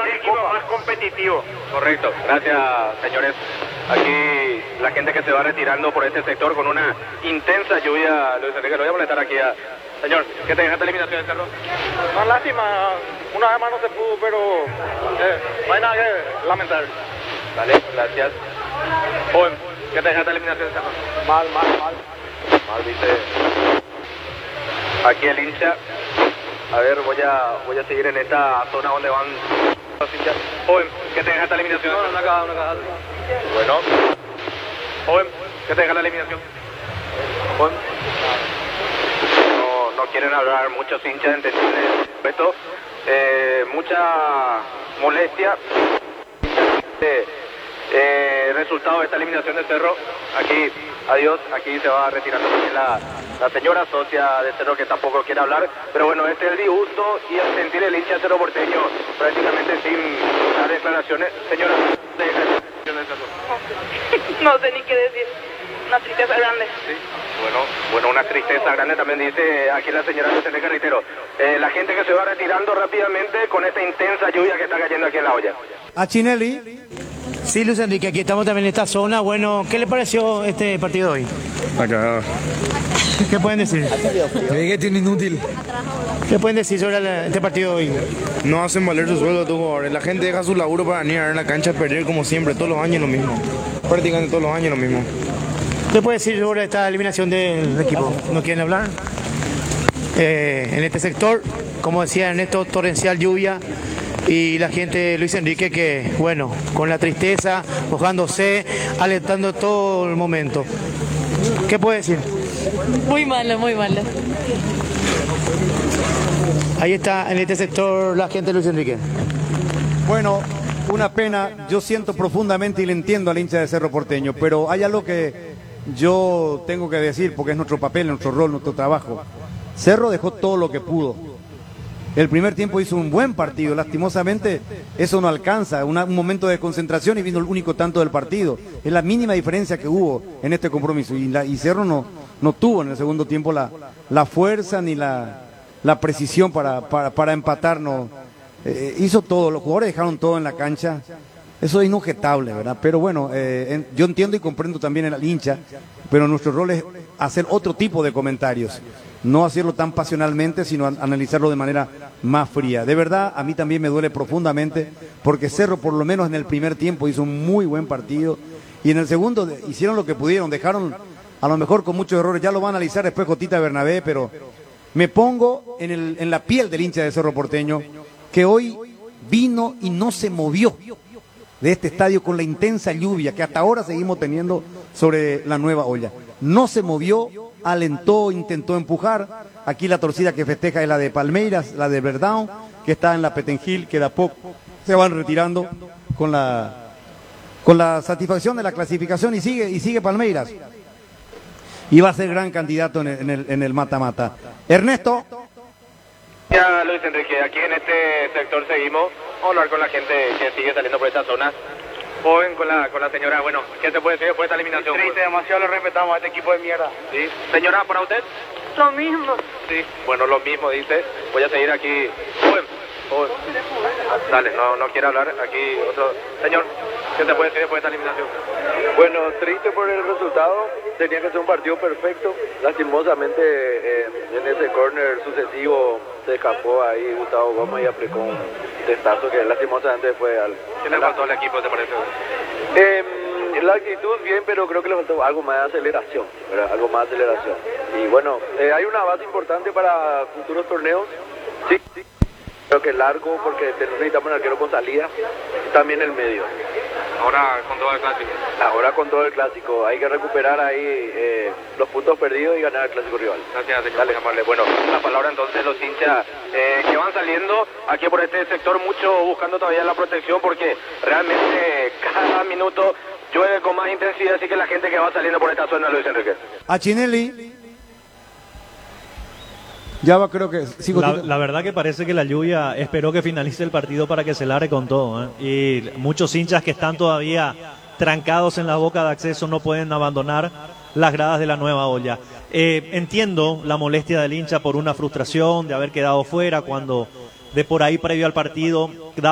el equipo más competitivo. Correcto, gracias señores. Aquí la gente que se va retirando por este sector con una intensa lluvia. Luis Enrique, lo voy a molestar aquí a... Señor, ¿qué te deja esta eliminación del Cerro? No, lástima, una vez más no se pudo, pero no hay nada que lamentar. Dale, gracias. Joven, ¿qué te deja esta eliminación del Cerro? Mal. Mal, dice aquí el hincha. A ver, voy a seguir en esta zona donde van los hinchas. Joven, ¿qué te deja esta eliminación? No, una cagada. Bueno. Joven, ¿qué te deja la eliminación? Joven. No quieren hablar muchos hinchas, entendible respeto. Mucha molestia. Resultado de esta eliminación de Cerro. Aquí, adiós, aquí se va retirando también la señora socia de Cerro que tampoco quiere hablar, pero bueno, este es el disgusto y el sentir el hincha Cerro Porteño prácticamente sin dar declaraciones. Señora, de Cerro. No sé ni qué decir, una tristeza grande. Sí. Bueno, una tristeza grande también dice aquí la señora Luis Enrique, reitero. La gente que se va retirando rápidamente con esta intensa lluvia que está cayendo aquí en la olla. A Chinelli. Sí, Luis Enrique, aquí estamos también en esta zona. Bueno, ¿qué le pareció este partido de hoy? Acá. ¿Qué pueden decir? Que tiene inútil. ¿Qué pueden decir sobre este partido de hoy? No hacen valer su sueldo a tus jugadores. La gente deja su laburo para venir a ver la cancha a perder como siempre, todos los años lo mismo. Prácticamente todos los años lo mismo. ¿Qué puede decir sobre esta eliminación del equipo? ¿No quieren hablar? En este sector, como decía Ernesto, torrencial lluvia. Y la gente, Luis Enrique, que bueno, con la tristeza, mojándose, alentando todo el momento. ¿Qué puede decir? Muy malo. Ahí está en este sector la gente, Luis Enrique. Bueno, una pena, yo siento profundamente y le entiendo al hincha de Cerro Porteño, pero hay algo que yo tengo que decir porque es nuestro papel, nuestro rol, nuestro trabajo. Cerro dejó todo lo que pudo. El primer tiempo hizo un buen partido, lastimosamente eso no alcanza, un momento de concentración y vino el único tanto del partido. Es la mínima diferencia que hubo en este compromiso y Cerro no tuvo en el segundo tiempo la fuerza ni la precisión para empatarnos. Hizo todo, los jugadores dejaron todo en la cancha, eso es inobjetable, ¿verdad? Pero bueno, yo entiendo y comprendo también al hincha, pero nuestro rol es hacer otro tipo de comentarios. No hacerlo tan pasionalmente, sino analizarlo de manera más fría. De verdad, a mí también me duele profundamente, porque Cerro, por lo menos en el primer tiempo, hizo un muy buen partido, y en el segundo hicieron lo que pudieron, dejaron a lo mejor con muchos errores, ya lo va a analizar después Jotita Bernabé, pero me pongo en la piel del hincha de Cerro Porteño, que hoy vino y no se movió de este estadio con la intensa lluvia que hasta ahora seguimos teniendo sobre la nueva olla. No se movió, alentó, intentó empujar. Aquí la torcida que festeja es la de Palmeiras, la de Verdão, que está en la Petengil, que de a poco se van retirando con la satisfacción de la clasificación y sigue Palmeiras. Y va a ser gran candidato en el mata-mata. Ernesto. Ya, Luis Enrique, aquí en este sector seguimos. Vamos a hablar con la gente que sigue saliendo por esta zona. Joven, con la señora, bueno, ¿qué se puede decir después de esta eliminación? Triste, demasiado le respetamos a este equipo de mierda. Sí. Señora, ¿para usted? Lo mismo. Sí, bueno, lo mismo dice. Voy a seguir aquí. Joven. Dale, no quiere hablar. Aquí otro. Señor, ¿qué se puede decir después de esta eliminación? Bueno, triste por el resultado. Tenía que ser un partido perfecto. Lastimosamente, en ese córner sucesivo se escapó ahí Gustavo Gómez y aplicó un testazo que lastimosamente fue al... ¿Qué le faltó al equipo, te parece? La actitud bien, pero creo que le faltó algo más de aceleración, ¿verdad? Algo más de aceleración. Y bueno, hay una base importante para futuros torneos. Sí. Creo que largo, porque necesitamos un arquero con salida, también el medio. Ahora con todo el clásico. Ahora con todo el clásico, hay que recuperar ahí los puntos perdidos y ganar el clásico rival. Gracias, señor. Dale, llamarle. Bueno, la palabra entonces los hinchas que van saliendo aquí por este sector, mucho buscando todavía la protección, porque realmente cada minuto llueve con más intensidad, así que la gente que va saliendo por esta zona, Luis Enrique. A Chinelli. Ya va, creo que... La verdad que parece que la lluvia esperó que finalice el partido para que se largue con todo, ¿eh? Y muchos hinchas que están todavía trancados en la boca de acceso no pueden abandonar las gradas de la nueva olla. Entiendo la molestia del hincha por una frustración de haber quedado fuera cuando de por ahí previo al partido